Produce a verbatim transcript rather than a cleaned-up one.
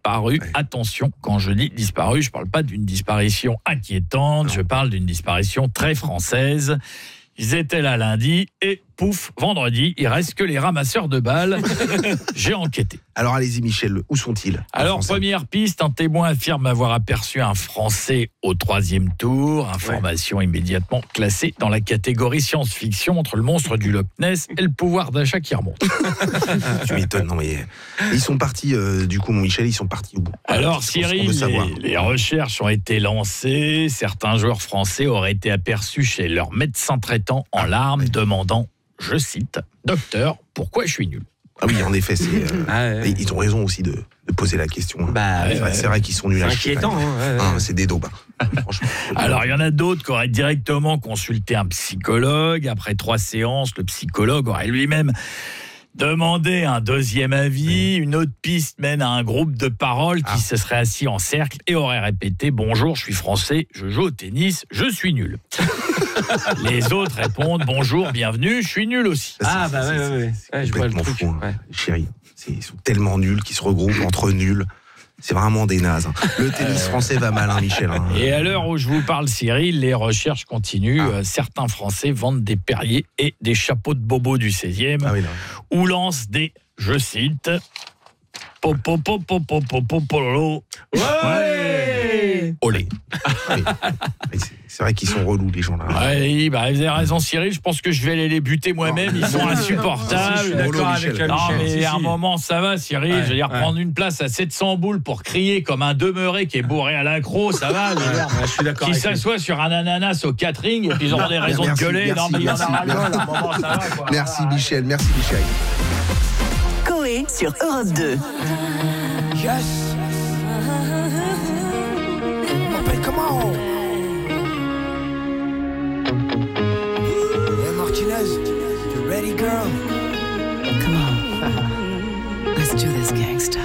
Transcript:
disparu. Ouais. Attention, quand je dis disparu, je ne parle pas d'une disparition inquiétante, non. Je parle d'une disparition très française. Ils étaient là lundi et pouf, vendredi, il reste que les ramasseurs de balles. J'ai enquêté. Alors allez-y Michel, où sont-ils? Alors première piste, un témoin affirme avoir aperçu un Français au troisième tour. Information ouais. immédiatement classée dans la catégorie science-fiction entre le monstre du Loch Ness et le pouvoir d'achat qui remonte. Tu m'étonnes, non mais ils sont partis euh, du coup mon Michel, ils sont partis où? Alors Cyril, les, les recherches ont été lancées. Certains joueurs français auraient été aperçus chez leur médecin traitant en larmes, ouais. demandant, je cite, docteur, pourquoi je suis nul? Ah oui, en effet, c'est, euh, ah ouais. ils ont raison aussi de, de poser la question. Bah, c'est, vrai, ouais. c'est vrai qu'ils sont nuls à chier. C'est inquiétant. Hein, ouais, ah, ouais. C'est des daubes. Franchement. Alors, il y en a d'autres qui auraient directement consulté un psychologue. Après trois séances, le psychologue aurait lui-même demandé un deuxième avis. Une autre piste mène à un groupe de parole qui ah. se serait assis en cercle et aurait répété « Bonjour, je suis français, je joue au tennis, je suis nul ». Les autres répondent « Bonjour, bienvenue, je suis nul aussi ». Ah bah ouais, ouais, ouais. C'est complètement fou, hein. ouais. Chérie. C'est, ils sont tellement nuls qu'ils se regroupent entre nuls. C'est vraiment des nazes. Hein. Le tennis français va mal, hein, Michel. Hein. Et à l'heure où je vous parle, Cyril, les recherches continuent. Ah. Certains Français vendent des Perrier et des chapeaux de bobo du seizième ah oui, ou lancent des, je cite, popo popo popo popo ouais olé. Oui. C'est, c'est vrai qu'ils sont relous, les gens-là. Oui, bah, vous avez raison, Cyril. Je pense que je vais aller les buter moi-même. Ils sont insupportables. Je suis d'accord avec Michel. Non, mais si, à un si. moment, ça va, Cyril. Ouais, je veux dire, ouais. prendre une place à sept cents boules pour crier comme un demeuré qui est bourré à l'accro, ça va. Ouais, je suis d'accord. Qui s'assoit sur un ananas au catering et puis ils auront des raisons merci, de gueuler. Merci, non, mais merci, il y en a merci, à un moment, ça va, quoi. Merci, Michel. Merci, Michel. Coé sur Europe deux. Yes. But come on. Hey, Martinez, you ready, girl? Come on. Let's do this, gangsta.